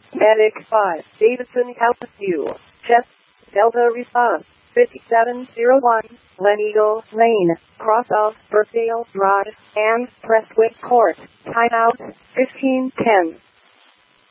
Medic 5, Davidson helps you. Chest, Delta response, 5701, Gleneagle Lane, cross of Birkdale Drive, and Prestwick Court. Timeout, 1510.